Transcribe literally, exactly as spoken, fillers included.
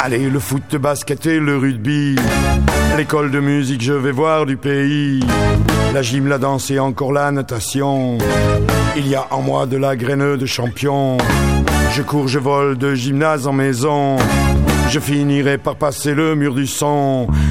Allez, le foot, le basket et le rugby. L'école de musique, je vais voir du pays. La gym, la danse et encore la natation. Il y a en moi de la graine de champion. Je cours, je vole de gymnase en maison. Je finirai par passer le mur du son.